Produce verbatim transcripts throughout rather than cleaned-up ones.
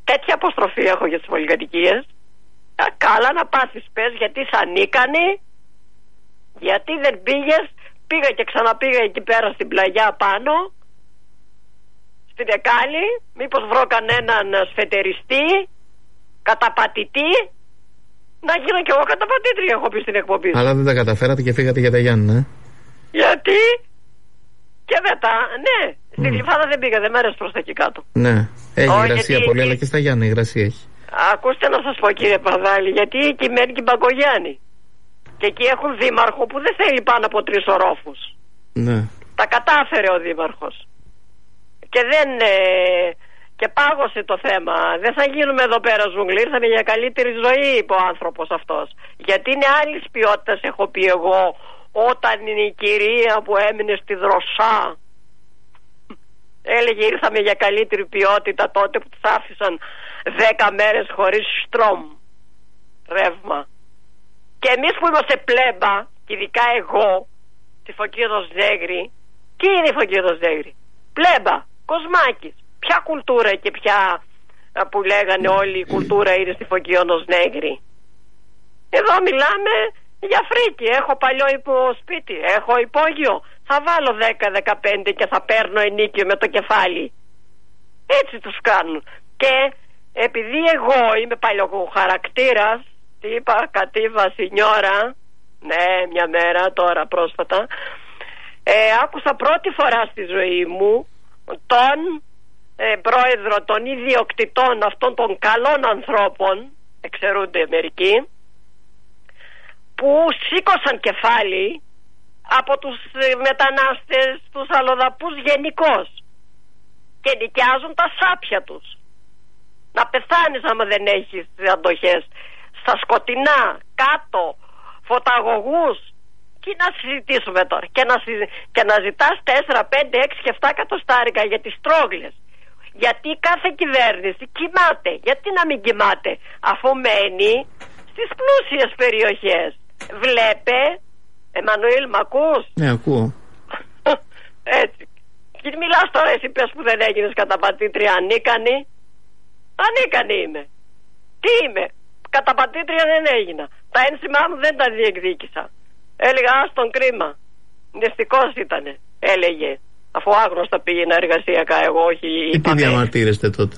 τέτοια αποστροφή έχω για τις πολυκατοικίες. Καλά να πάθεις, πες, γιατί σ' ανίκανη, γιατί δεν πήγες. Πήγα και ξαναπήγα εκεί πέρα στην πλαγιά πάνω, στην Εκάλη, μήπως βρω κανέναν σφετεριστή, καταπατητή, να γίνω κι εγώ καταπατήτρια, έχω πει στην εκπομπή. Αλλά δεν τα καταφέρατε και φύγατε για τα Γιάννη, ε? Γιατί? Και μετά, ναι, στη mm. Γλυφάδα δεν πήγα, δεν μ' αρέσει προς τα εκεί κάτω. Ναι, έχει oh, υγρασία γιατί... πολύ, αλλά και στα Γιάννη υγρασία έχει. Ακούστε να σας πω, κύριε Παδάλη, γιατί εκεί μένει και η Μπαγκογιάννη. Και εκεί έχουν δήμαρχο που δεν θέλει πάνω από τρεις ορόφους. Ναι. Τα κατάφερε ο δήμαρχος. Και δεν... Ε, και πάγωσε το θέμα. Δεν θα γίνουμε εδώ πέρα ζουγκλή, ήρθαμε για καλύτερη ζωή, είπε ο άνθρωπος αυτός. Γιατί είναι άλλης ποιότητας, έχω πει εγώ, όταν είναι η κυρία που έμεινε στη Δροσά. Έλεγε ήρθαμε για καλύτερη ποιότητα τότε που τους άφησαν δέκα μέρες χωρίς στρόμ, ρεύμα. Και εμείς που είμαστε πλέμπα, και ειδικά εγώ, στη Φωκίδος Ζέγρη, τι είναι η Φωκίδος Ζέγρη? Πλέμπα, Κοσμάκης. Ποια κουλτούρα και ποια που λέγανε όλοι η κουλτούρα είναι στη Φωκίδος Ζέγρη? Εδώ μιλάμε για φρίκι. Έχω παλιό υπο σπίτι, έχω υπόγειο. Θα βάλω δέκα δεκαπέντε και θα παίρνω ενίκιο με το κεφάλι. Έτσι τους κάνουν. Και επειδή εγώ είμαι παλιοχαρακτήρας, τι είπα, κατήβα σινιόρα, ναι, μια μέρα τώρα πρόσφατα, ε, άκουσα πρώτη φορά στη ζωή μου τον ε, πρόεδρο των ιδιοκτητών αυτών των καλών ανθρώπων, εξαιρούνται μερικοί, που σήκωσαν κεφάλι από τους μετανάστες, τους αλλοδαπούς γενικώς, και νοικιάζουν τα σάπια τους. Να πεθάνεις άμα δεν έχεις αντοχές. Στα σκοτεινά, κάτω, φωταγωγούς. Τι να συζητήσουμε τώρα? Και να, συζη... και να ζητάς τέσσερα, πέντε, έξι και επτά εκατοστάρικα για τις τρόγλες. Γιατί κάθε κυβέρνηση κοιμάται. Γιατί να μην κοιμάται, αφού μένει στις πλούσιες περιοχές? Βλέπε, Εμμανουήλ, μ' ακούς? Ναι, ακούω. Έτσι. Και μιλάς τώρα εσύ, πες που δεν έγινες καταπατήτρια, ανίκανη. Ανίκανη είμαι. Τι είμαι? Καταπατήτρια δεν έγινα. Τα ένσημά μου δεν τα διεκδίκησα. Έλεγα άστον, κρίμα. Νηστικός ήτανε, έλεγε. Αφού άγνωστα πήγαινα εργασιακά, εγώ όχι. Και τι διαμαρτύρεστε τότε?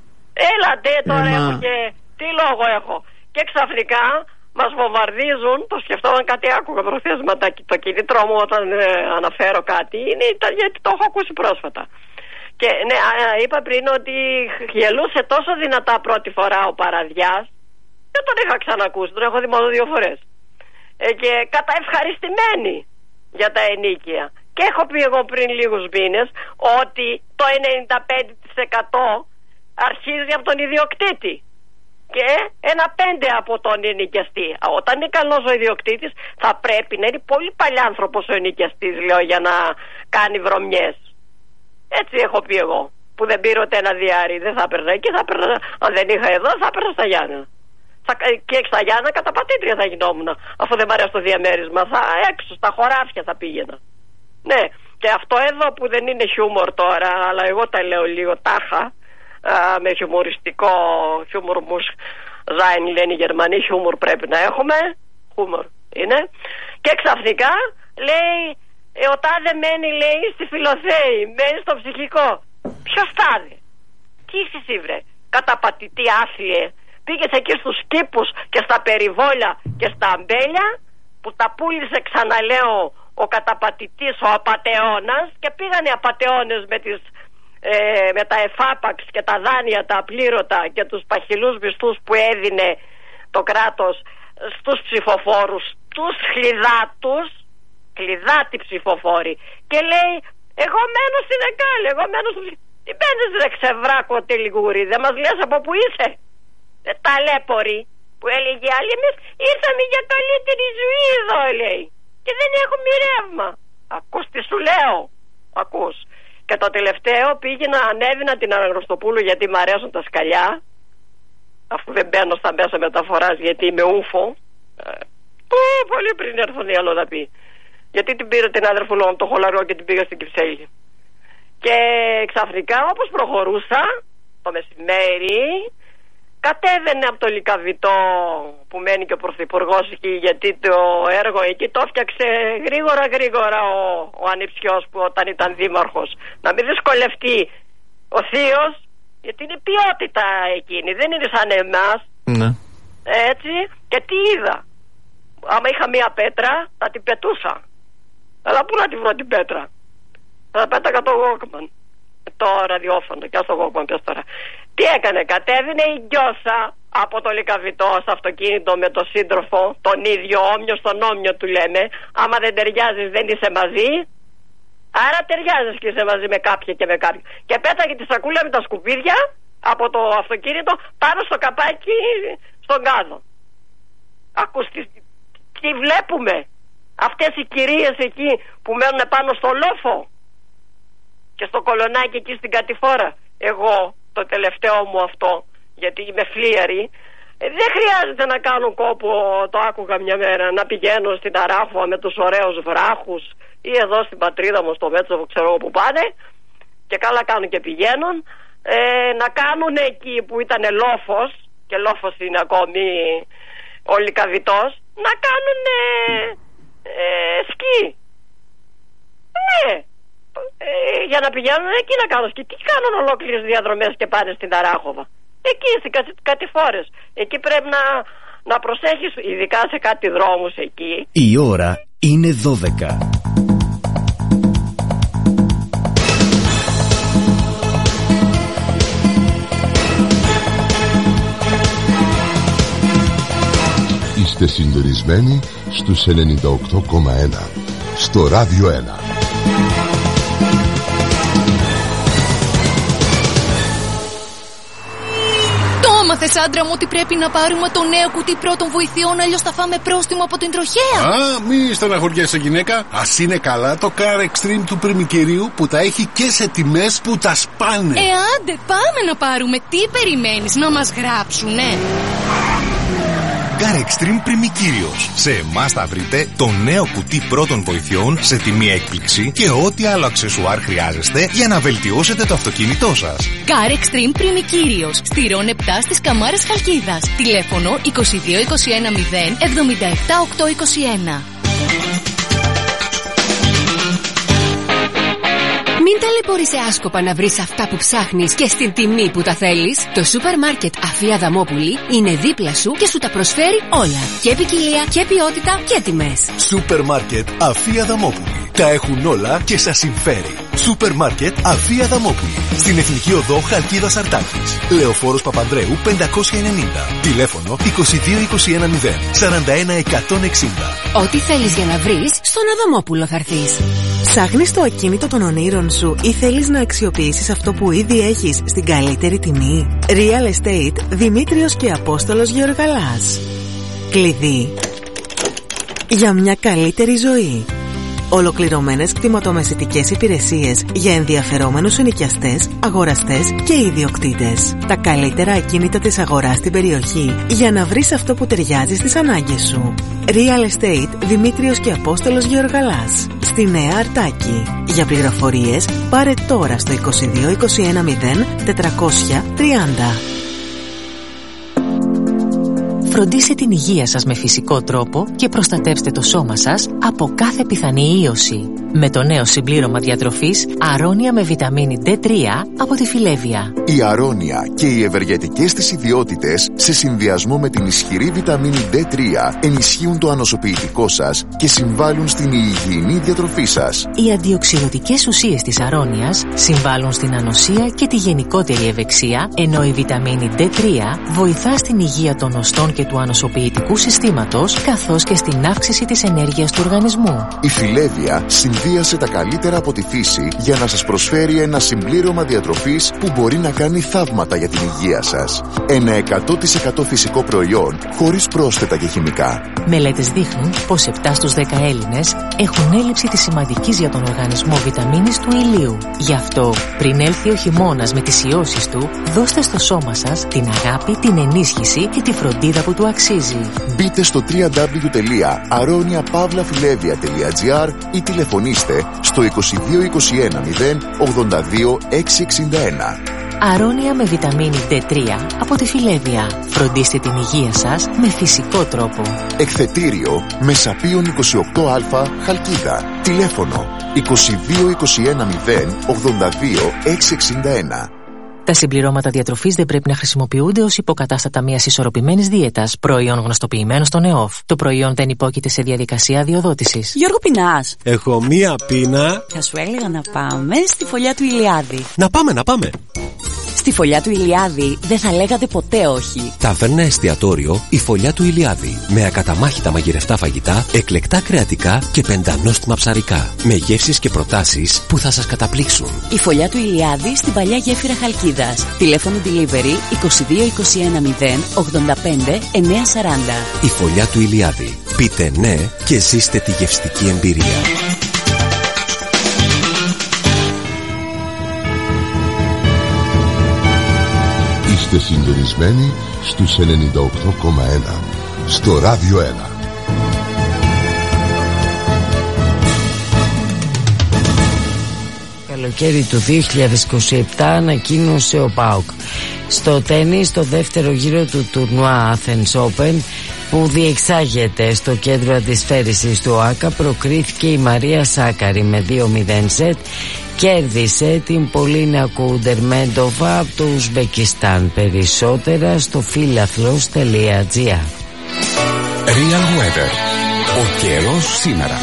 Έλατε τώρα, Έμα... έχω και τι λόγο έχω? Και ξαφνικά μας βομβαρδίζουν. Το σκεφτόμουν, κάτι άκουγα προθέσματα. Το κινήτρό μου όταν ε, αναφέρω κάτι είναι γιατί το έχω ακούσει πρόσφατα. Και ναι, είπα πριν ότι γελούσε τόσο δυνατά πρώτη φορά ο Παραδιάς. Δεν τον είχα ξανακούσει, τον έχω δει μόνο δύο φορές. Ε, και κατά ευχαριστημένη για τα ενίκια. Και έχω πει εγώ πριν λίγους μήνες ότι το ενενήντα πέντε τοις εκατό αρχίζει από τον ιδιοκτήτη και ένα πέντε τοις εκατό από τον ενοικιαστή. Όταν είναι καλός ο ιδιοκτήτης θα πρέπει να είναι πολύ παλιάνθρωπος ο ενοικιαστής, λέω, για να κάνει βρωμιές. Έτσι έχω πει εγώ, που δεν πήρε ούτε ένα διάρρη. Δεν θα έπαιρνα εκεί, θα έπαιρνα, αν δεν είχα εδώ θα έπαιρνα στα Γιάννα. Θα, και στα Γιάννα καταπατήτρια θα γινόμουν, αφού δεν μ' αρέσει το διαμέρισμα. Θα έξω στα χωράφια θα πήγαινα. Ναι, και αυτό εδώ που δεν είναι χιούμορ τώρα, αλλά εγώ τα λέω λίγο τάχα, α, με χιουμοριστικό χιούμορ μους ζάιν, λένε οι Γερμανοί, χιούμορ πρέπει να έχουμε. Χιούμορ είναι. Και ξαφνικά λέει, ε, ο τάδε μένει, λέει, στη Φιλοθέη, μένει στο ψυχικό. Ποιος τάδε? Τι είσαι εσύ, βρε? Καταπατητή, άθλιε. Πήγες εκεί στους κήπους και στα περιβόλια και στα αμπέλια που τα πούλησε, ξαναλέω, ο καταπατητής, ο απατεώνας, και πήγαν οι απατεώνες με, τις, ε, με τα εφάπαξ και τα δάνεια τα απλήρωτα και τους παχυλούς μισθούς που έδινε το κράτος στους ψηφοφόρους, τους χλιδάτους, κλειδάτη ψηφοφόροι, και λέει, εγώ μένω στην Εκάλη, εγώ μένω στο... Τι μένεις, ρε ξεβράκο τελιγούρι, δεν μας λες από που είσαι? Ε, ταλέποροι, που έλεγε άλλη, εμείς ήρθαμε για καλύτερη ζωή εδώ, λέει, και δεν έχουμε ρεύμα. Ακούς τι σου λέω? Ακούς? Και το τελευταίο πήγαινα, ανέβηνα την Αναγνωστοπούλου γιατί μου αρέσουν τα σκαλιά, αφού δεν μπαίνω στα μέσα μεταφοράς γιατί είμαι ούφο. ε, που πολύ πριν έρθουν οι αλλοδαποί. Γιατί την πήρε την αδερφούλα μου το Χολαρό και την πήγα στην Κυψέλη. Και ξαφνικά όπως προχωρούσα το μεσημέρι, κατέβαινε από το Λυκαβητό που μένει και ο Πρωθυπουργός εκεί, γιατί το έργο εκεί το έφτιαξε γρήγορα γρήγορα ο, ο ανιψιός που όταν ήταν δήμαρχος. Να μην δυσκολευτεί ο θείος, γιατί είναι ποιότητα εκείνη, δεν είναι σαν εμάς. Ναι. Έτσι, και τι είδα. Άμα είχα μία πέτρα θα την πετούσα. Αλλά πού να τη βρω την πέτρα. Θα πέταγα το Walkman, το ραδιόφωνο, και στο Walkman πες τώρα. Τι έκανε, κατέβαινε η γκιόσα από το Λυκαβητό στο αυτοκίνητο με τον σύντροφο, τον ίδιο, όμοιο στον όμοιο του λέμε. Άμα δεν ταιριάζεις δεν είσαι μαζί. Άρα ταιριάζεις και είσαι μαζί με κάποια και με κάποια. Και πέταγε τη σακούλα με τα σκουπίδια από το αυτοκίνητο πάνω στο καπάκι στον κάδο. Ακούς τι, τι βλέπουμε. Αυτές οι κυρίες εκεί που μένουν πάνω στο λόφο και στο κολονάκι εκεί στην κατηφόρα. Εγώ το τελευταίο μου αυτό, γιατί είμαι φλίαρη, ε, δεν χρειάζεται να κάνω κόπο, το άκουγα μια μέρα, να πηγαίνω στην Ταράχουα με τους ωραίους βράχους ή εδώ στην πατρίδα μου στο Μέτσοβο, ξέρω εγώ που πάνε, και καλά κάνουν και πηγαίνουν, ε, να κάνουν εκεί που ήταν λόφος, και λόφος είναι ακόμη ο Λυκαβητός, να κάνουν ε, ε, σκι. Ναι. Ε, για να πηγαίνουν εκεί να κάνουν σκι. Τι κάνουν ολόκληρες διαδρομές και πάνε στην Ταράχοβα. Εκεί στις κατηφόρες. Εκεί πρέπει να, να προσέχεις, ειδικά σε κάτι δρόμους εκεί. Η ώρα είναι δώδεκα. Είστε συντονισμένοι στους ενενήντα οκτώ κόμμα ένα στο Ράδιο ένα. Μάθες, άντρα μου, ότι πρέπει να πάρουμε το νέο κουτί πρώτων βοηθειών, αλλιώς θα φάμε πρόστιμο από την τροχέα. Α, μη στεναχωριέσαι, γυναίκα. Ας είναι καλά το Car Extreme του Πριμικυρίου που τα έχει και σε τιμές που τα σπάνε. Ε, άντε, πάμε να πάρουμε. Τι περιμένεις, να μας γράψουνε? Car Extreme Πριμικύριος. Σε εμάς θα βρείτε το νέο κουτί πρώτων βοηθειών σε τιμή έκπληξη και ό,τι άλλο αξεσουάρ χρειάζεστε για να βελτιώσετε το αυτοκίνητό σας. Car Extreme Πριμικύριος. Στηρών επτά στις Καμάρες Χαλκίδας. Τηλέφωνο είκοσι δύο είκοσι ένα μηδέν εβδομήντα επτά οκτακόσια είκοσι ένα. Μην ταλαιπωρείσαι άσκοπα να βρεις αυτά που ψάχνεις και στην τιμή που τα θέλεις. Το σούπερ μάρκετ Αφία Αδαμόπουλη είναι δίπλα σου και σου τα προσφέρει όλα. Και ποικιλία και ποιότητα και τιμές. Σούπερ μάρκετ Αφία Αδαμόπουλη. Τα έχουν όλα και σας συμφέρει. Σούπερ μάρκετ Αφία Αδαμόπουλη. Στην Εθνική Οδό Χαλκίδας Αρτάκης. Λεωφόρος Παπανδρέου πεντακόσια ενενήντα. Τηλέφωνο είκοσι δύο είκοσι ένα μηδέν σαράντα ένα εκατόν εξήντα. Ό,τι θέλεις για να βρεις, στον Αδαμόπουλο θα έρθεις. Ψάχνεις το ακίνητο των ονείρων σου ή θέλεις να αξιοποιήσεις αυτό που ήδη έχεις στην καλύτερη τιμή? Real Estate Δημήτριος και Απόστολος Γεωργαλάς. Κλειδί για μια καλύτερη ζωή. Ολοκληρωμένες κτηματομεσητικές υπηρεσίες για ενδιαφερόμενους ενοικιαστές, αγοραστές και ιδιοκτήτες. Τα καλύτερα ακίνητα της αγοράς στην περιοχή για να βρεις αυτό που ταιριάζει στις ανάγκες σου. Real Estate Δημήτριος και Απόστολος Γεωργαλάς. Στη Νέα Αρτάκη. Για πληροφορίες πάρε τώρα στο είκοσι δύο είκοσι ένα μηδέν τετρακόσια τριάντα. Φροντίστε την υγεία σας με φυσικό τρόπο και προστατεύστε το σώμα σας από κάθε πιθανή ίωση. Με το νέο συμπλήρωμα διατροφής Αρώνια με βιταμίνη ντι τρία από τη Φιλέβια. Η Αρώνια και οι ευεργετικές της ιδιότητες σε συνδυασμό με την ισχυρή βιταμίνη ντι τρία ενισχύουν το ανοσοποιητικό σας και συμβάλλουν στην υγιεινή διατροφή σας. Οι αντιοξυδοτικές ουσίες της Αρώνιας συμβάλλουν στην ανοσία και τη γενικότερη ευεξία, ενώ η βιταμίνη ντι τρία βοηθά στην υγεία των οστών και του ανοσοποιητικού συστήματος, καθώς και στην αύξηση της ενέργειας του οργανισμού. Η Φιλέβια συνδύασε τα καλύτερα από τη φύση για να σας προσφέρει ένα συμπλήρωμα διατροφής που μπορεί να κάνει θαύματα για την υγεία σας. Ένα εκατό τοις εκατό φυσικό προϊόν χωρίς πρόσθετα και χημικά. Μελέτες δείχνουν πως επτά στους δέκα Έλληνες έχουν έλλειψη της σημαντικής για τον οργανισμό βιταμίνης του ηλίου. Γι' αυτό, πριν έλθει ο χειμώνας με τις ιώσεις του, δώστε στο σώμα σας την αγάπη, την ενίσχυση και τη φροντίδα που του αξίζει. Μπείτε στο double-u double-u double-u τελεία aronia pavla filevia τελεία gr ή τηλεφωνήστε στο είκοσι δύο είκοσι ένα μηδέν ογδόντα δύο εξακόσια εξήντα ένα. Αρώνια με βιταμίνη ντι τρία από τη Φιλέδια. Φροντίστε την υγεία σας με φυσικό τρόπο. Εκθετήριο Μεσαπίων είκοσι οκτώ α Χαλκίδα. Τηλέφωνο είκοσι δύο είκοσι ένα μηδέν ογδόντα δύο εξακόσια εξήντα ένα. Τα συμπληρώματα διατροφής δεν πρέπει να χρησιμοποιούνται ως υποκατάστατα μιας ισορροπημένης δίαιτας. Προϊόν γνωστοποιημένο στον ΕΟΦ. Το προϊόν δεν υπόκειται σε διαδικασία αδειοδότησης. Γιώργο, πεινάς? Έχω μία πείνα. Θα σου έλεγα να πάμε στη φωλιά του Ηλιάδη. Να πάμε, να πάμε. Στη φωλιά του Ηλιάδη δεν θα λέγατε ποτέ όχι. Ταβέρνα εστιατόριο η Φωλιά του Ηλιάδη. Με ακαταμάχητα μαγειρευτά φαγητά, εκλεκτά κρεατικά και πεντανόστιμα ψαρικά. Με γεύσεις και προτάσεις που θα σας καταπλήξουν. Η Φωλιά του Ηλιάδη στην παλιά γέφυρα Χαλκίδας. Τηλέφωνο delivery είκοσι δύο είκοσι ένα μηδέν ογδόντα πέντε εννιακόσια σαράντα. Η Φωλιά του Ηλιάδη. Πείτε ναι και ζήστε τη γευστική εμπειρία. Είστε συντονισμένοι στους ενενήντα οκτώ κόμμα ένα στο Ράδιο ένα. Καλοκαίρι του δύο χιλιάδες είκοσι επτά ανακοίνωσε ο ΠΑΟΚ στο τένις στο δεύτερο γύρο του τουρνουά Athens Open που διεξάγεται στο κέντρο αντισφαίρησης του ΟΑΚΑ. Προκρίθηκε η Μαρία Σάκαρη με δύο μηδέν σετ. Κέρδισε την Πολίνα Κουντερμέντοβα από το Ουσμπεκιστάν. Περισσότερα στο φίλαθλος τελεία τζι άρ. Real Weather. Ο καιρός σήμερα.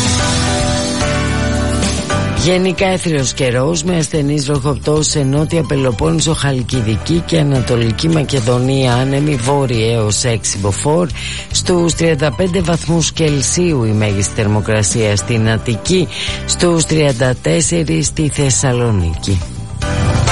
Γενικά έθριος καιρός με ασθενείς βροχοπτώσεις σε νότια Πελοπόννησο, Χαλκιδική και Ανατολική Μακεδονία. Άνεμη βόρεια έως έξι μποφόρ. Στους τριάντα πέντε βαθμούς Κελσίου η μέγιστη θερμοκρασία στην Αττική. Στους τριάντα τέσσερα στη Θεσσαλονίκη.